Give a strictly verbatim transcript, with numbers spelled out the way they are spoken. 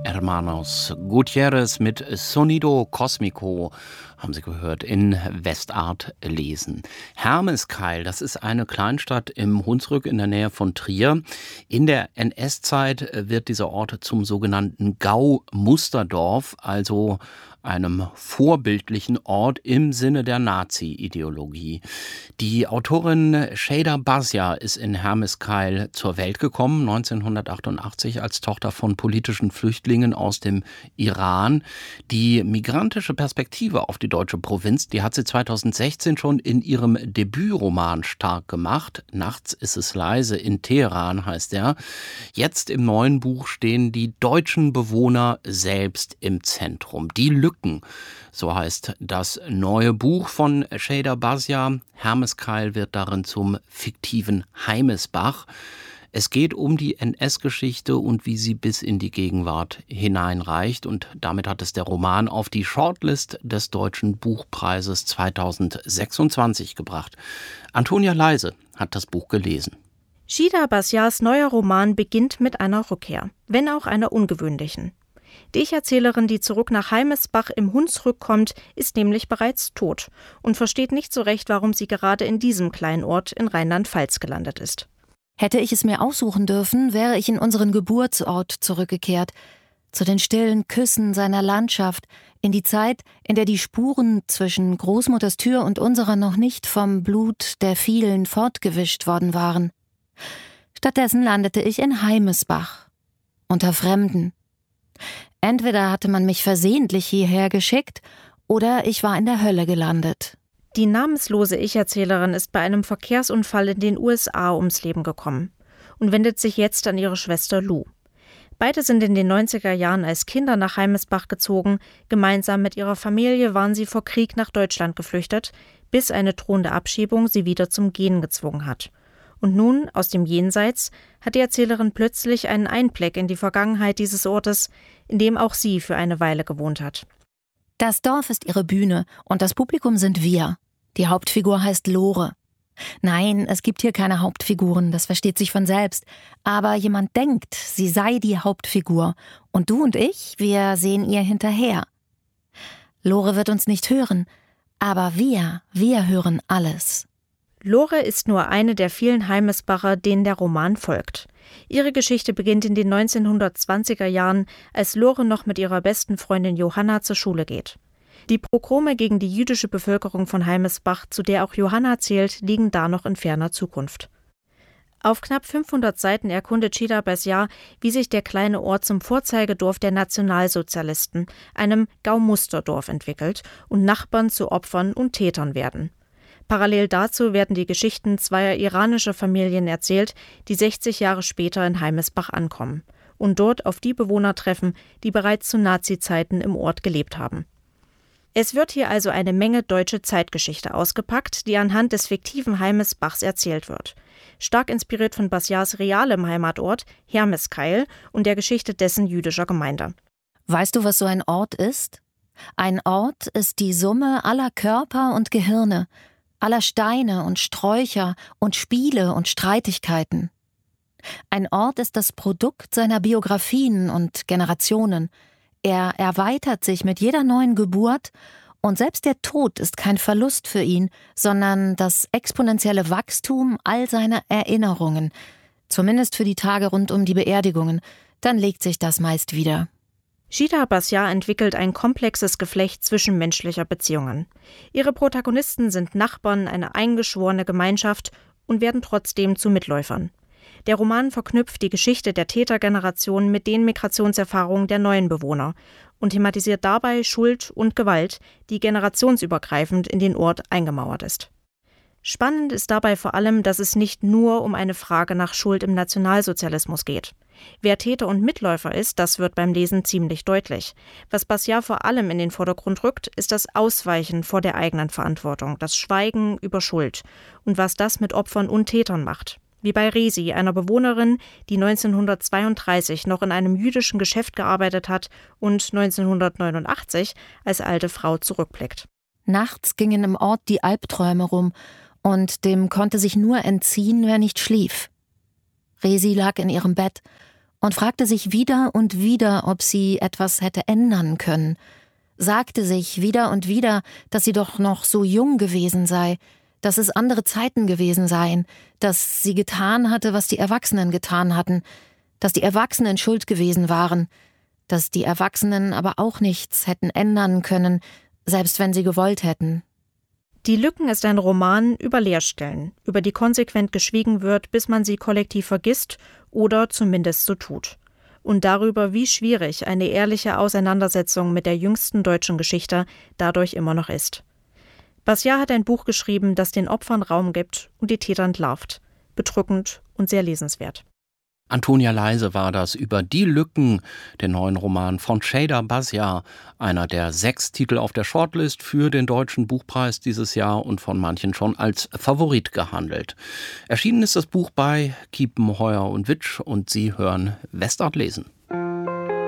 Hermanos Gutierrez mit Sonido Cósmico, haben Sie gehört, in Westart lesen. Hermeskeil, das ist eine Kleinstadt im Hunsrück in der Nähe von Trier. In der N S-Zeit wird dieser Ort zum sogenannten Gau-Musterdorf, also einem vorbildlichen Ort im Sinne der Nazi-Ideologie. Die Autorin Şeyda Basya ist in Hermeskeil zur Welt gekommen, neunzehnhundertachtundachtzig, als Tochter von politischen Flüchtlingen aus dem Iran. Die migrantische Perspektive auf die deutsche Provinz, die hat sie zweitausendsechzehn schon in ihrem Debütroman stark gemacht. Nachts ist es leise in Teheran heißt er. Jetzt im neuen Buch stehen die deutschen Bewohner selbst im Zentrum. Die Lücken, so heißt das neue Buch von Şeyda Basya. Hermeskeil wird darin zum fiktiven Heimesbach. Es geht um die N S-Geschichte und wie sie bis in die Gegenwart hineinreicht. Und damit hat es der Roman auf die Shortlist des Deutschen Buchpreises zweitausendsechsundzwanzig gebracht. Antonia Leise hat das Buch gelesen. Şeyda Basyas neuer Roman beginnt mit einer Rückkehr, wenn auch einer ungewöhnlichen. Die Ich-Erzählerin, die zurück nach Heimesbach im Hunsrück kommt, ist nämlich bereits tot und versteht nicht so recht, warum sie gerade in diesem kleinen Ort in Rheinland-Pfalz gelandet ist. Hätte ich es mir aussuchen dürfen, wäre ich in unseren Geburtsort zurückgekehrt, zu den stillen Küssen seiner Landschaft, in die Zeit, in der die Spuren zwischen Großmutters Tür und unserer noch nicht vom Blut der vielen fortgewischt worden waren. Stattdessen landete ich in Heimesbach, unter Fremden. Entweder hatte man mich versehentlich hierher geschickt, oder ich war in der Hölle gelandet. Die namenslose Ich-Erzählerin ist bei einem Verkehrsunfall in den U S A ums Leben gekommen und wendet sich jetzt an ihre Schwester Lou. Beide sind in den neunziger Jahren als Kinder nach Heimesbach gezogen. Gemeinsam mit ihrer Familie waren sie vor Krieg nach Deutschland geflüchtet, bis eine drohende Abschiebung sie wieder zum Gehen gezwungen hat. Und nun, aus dem Jenseits, hat die Erzählerin plötzlich einen Einblick in die Vergangenheit dieses Ortes, in dem auch sie für eine Weile gewohnt hat. Das Dorf ist ihre Bühne und das Publikum sind wir. Die Hauptfigur heißt Lore. Nein, es gibt hier keine Hauptfiguren, das versteht sich von selbst. Aber jemand denkt, sie sei die Hauptfigur. Und du und ich, wir sehen ihr hinterher. Lore wird uns nicht hören, aber wir, wir hören alles. Lore ist nur eine der vielen Heimesbacher, denen der Roman folgt. Ihre Geschichte beginnt in den neunzehnhundertzwanziger Jahren, als Lore noch mit ihrer besten Freundin Johanna zur Schule geht. Die Pogrome gegen die jüdische Bevölkerung von Heimesbach, zu der auch Johanna zählt, liegen da noch in ferner Zukunft. Auf knapp fünfhundert Seiten erkundet Şeyda Basya, wie sich der kleine Ort zum Vorzeigedorf der Nationalsozialisten, einem Gaumusterdorf, entwickelt und Nachbarn zu Opfern und Tätern werden. Parallel dazu werden die Geschichten zweier iranischer Familien erzählt, die sechzig Jahre später in Heimesbach ankommen und dort auf die Bewohner treffen, die bereits zu Nazi-Zeiten im Ort gelebt haben. Es wird hier also eine Menge deutsche Zeitgeschichte ausgepackt, die anhand des fiktiven Heimesbachs erzählt wird. Stark inspiriert von Basyas realem Heimatort, Hermeskeil, und der Geschichte dessen jüdischer Gemeinde. Weißt du, was so ein Ort ist? Ein Ort ist die Summe aller Körper und Gehirne, aller Steine und Sträucher und Spiele und Streitigkeiten. Ein Ort ist das Produkt seiner Biografien und Generationen. Er erweitert sich mit jeder neuen Geburt und selbst der Tod ist kein Verlust für ihn, sondern das exponentielle Wachstum all seiner Erinnerungen. Zumindest für die Tage rund um die Beerdigungen. Dann legt sich das meist wieder. Şeyda Basya entwickelt ein komplexes Geflecht zwischenmenschlicher Beziehungen. Ihre Protagonisten sind Nachbarn, eine eingeschworene Gemeinschaft und werden trotzdem zu Mitläufern. Der Roman verknüpft die Geschichte der Tätergeneration mit den Migrationserfahrungen der neuen Bewohner und thematisiert dabei Schuld und Gewalt, die generationsübergreifend in den Ort eingemauert ist. Spannend ist dabei vor allem, dass es nicht nur um eine Frage nach Schuld im Nationalsozialismus geht. Wer Täter und Mitläufer ist, das wird beim Lesen ziemlich deutlich. Was Basya vor allem in den Vordergrund rückt, ist das Ausweichen vor der eigenen Verantwortung, das Schweigen über Schuld und was das mit Opfern und Tätern macht. Wie bei Resi, einer Bewohnerin, die neunzehnhundertzweiunddreißig noch in einem jüdischen Geschäft gearbeitet hat und neunzehnhundertneunundachtzig als alte Frau zurückblickt. Nachts gingen im Ort die Albträume rum und dem konnte sich nur entziehen, wer nicht schlief. Resi lag in ihrem Bett und fragte sich wieder und wieder, ob sie etwas hätte ändern können, sagte sich wieder und wieder, dass sie doch noch so jung gewesen sei, dass es andere Zeiten gewesen seien, dass sie getan hatte, was die Erwachsenen getan hatten, dass die Erwachsenen schuld gewesen waren, dass die Erwachsenen aber auch nichts hätten ändern können, selbst wenn sie gewollt hätten. Die Lücken ist ein Roman über Leerstellen, über die konsequent geschwiegen wird, bis man sie kollektiv vergisst oder zumindest so tut. Und darüber, wie schwierig eine ehrliche Auseinandersetzung mit der jüngsten deutschen Geschichte dadurch immer noch ist. Bashar hat ein Buch geschrieben, das den Opfern Raum gibt und die Täter entlarvt. Bedrückend und sehr lesenswert. Antonia Leise war das über Die Lücken, den neuen Roman von Sheyda Bashar, einer der sechs Titel auf der Shortlist für den Deutschen Buchpreis dieses Jahr und von manchen schon als Favorit gehandelt. Erschienen ist das Buch bei Kiepenheuer und Witsch und Sie hören Westart lesen.